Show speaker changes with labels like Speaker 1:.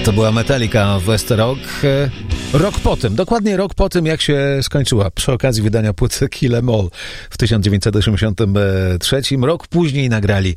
Speaker 1: To była Metallica w West Rock. Rok po tym, dokładnie rok po tym, jak się skończyła. Przy okazji wydania płyty Kill 'Em All w 1983. Rok później nagrali